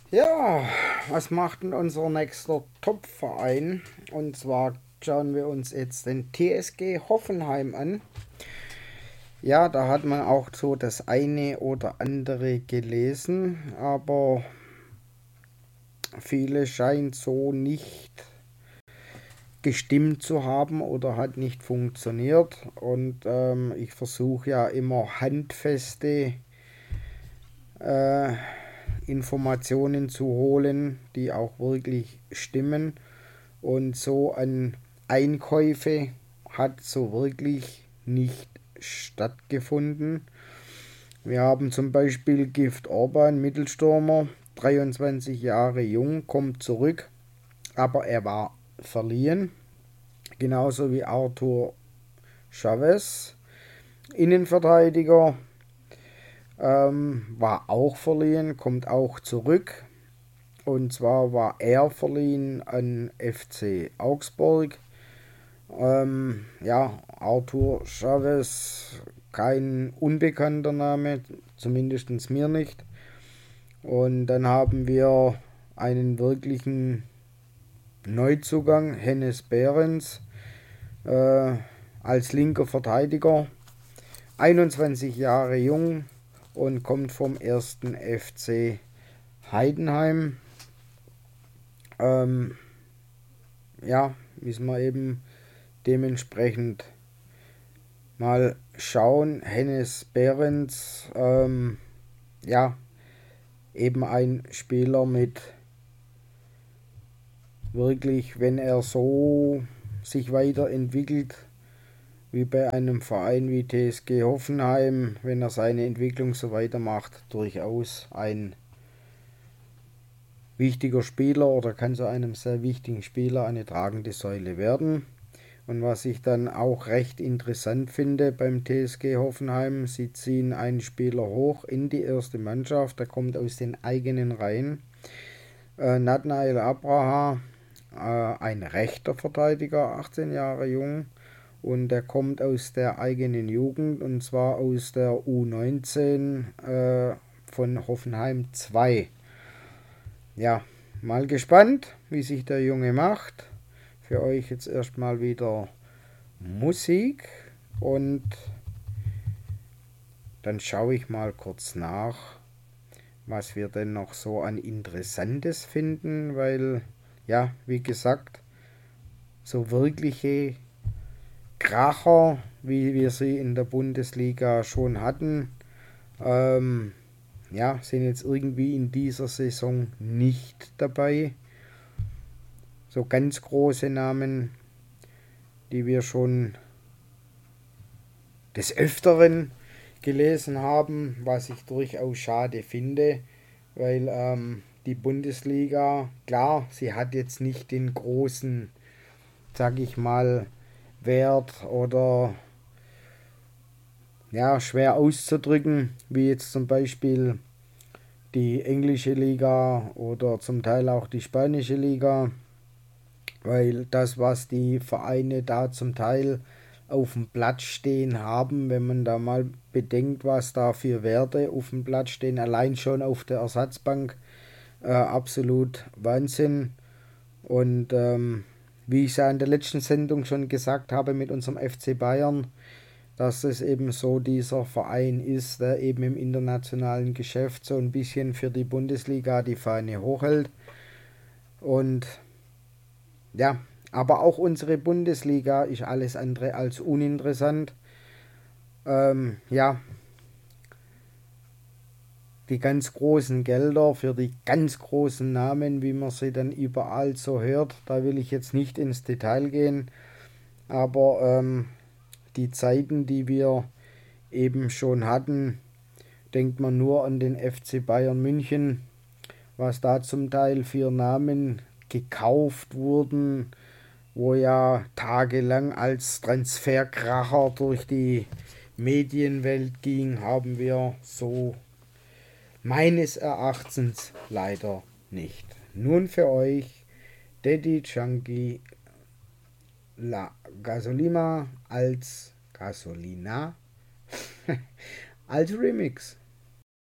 Ja, was macht denn unser nächster Top-Verein? Und zwar schauen wir uns jetzt den TSG Hoffenheim an. Ja, da hat man auch so das eine oder andere gelesen, aber viele scheint so nicht gestimmt zu haben oder hat nicht funktioniert. Und ich versuche ja immer handfeste äh, Informationen zu holen, die auch wirklich stimmen. Und so an Einkäufe hat so wirklich nicht stattgefunden. Wir haben zum Beispiel Gift Orban, Mittelstürmer, 23 Jahre jung, kommt zurück, aber er war verliehen. Genauso wie Arthur Chavez, Innenverteidiger, war auch verliehen, kommt auch zurück. Und zwar war er verliehen an FC Augsburg. Ja, Arthur Chavez, kein unbekannter Name, zumindest mir nicht. Und dann haben wir einen wirklichen Neuzugang, Hennes Behrens, äh, als linker Verteidiger, 21 Jahre jung und kommt vom ersten FC Heidenheim. Ähm, ja, müssen wir eben dementsprechend mal schauen. Hennes Behrens, ja, eben ein Spieler mit wirklich, wenn er so sich weiterentwickelt, wie bei einem Verein wie TSG Hoffenheim, wenn er seine Entwicklung so weitermacht, durchaus ein wichtiger Spieler oder kann zu einem sehr wichtigen Spieler eine tragende Säule werden. Und was ich dann auch recht interessant finde beim TSG Hoffenheim, sie ziehen einen Spieler hoch in die erste Mannschaft, der kommt aus den eigenen Reihen. Nathanael Abraha, ein rechter Verteidiger, 18 Jahre jung. Und der kommt aus der eigenen Jugend und zwar aus der U19 von Hoffenheim 2. Ja, mal gespannt, wie sich der Junge macht. Für euch jetzt erstmal wieder Musik und dann schaue ich mal kurz nach, was wir denn noch so an Interessantes finden, weil, ja, wie gesagt, so wirkliche Kracher, wie wir sie in der Bundesliga schon hatten, ähm, ja, sind jetzt irgendwie in dieser Saison nicht dabei. So ganz große Namen, die wir schon des Öfteren gelesen haben, was ich durchaus schade finde, weil die Bundesliga, klar, sie hat jetzt nicht den großen, sag ich mal, Wert oder ja, schwer auszudrücken, wie jetzt zum Beispiel die englische Liga oder zum Teil auch die spanische Liga, weil das, was die Vereine da zum Teil auf dem Platz stehen haben, wenn man da mal bedenkt, was da für Werte auf dem Platz stehen, allein schon auf der Ersatzbank, absolut Wahnsinn. Und wie ich es ja in der letzten Sendung schon gesagt habe mit unserem FC Bayern, dass es eben so dieser Verein ist, der eben im internationalen Geschäft so ein bisschen für die Bundesliga die Fahne hochhält. Und ja, aber auch unsere Bundesliga ist alles andere als uninteressant. Ja, die ganz großen Gelder für die ganz großen Namen, wie man sie dann überall so hört, da will ich jetzt nicht ins Detail gehen. Aber die Zeiten, die wir eben schon hatten, denkt man nur an den FC Bayern München, was da zum Teil für Namen gekauft wurden, wo ja tagelang als Transferkracher durch die Medienwelt ging, haben wir so meines Erachtens leider nicht. Nun für euch Daddy Chunky La Gasolina als Gasolina als Remix.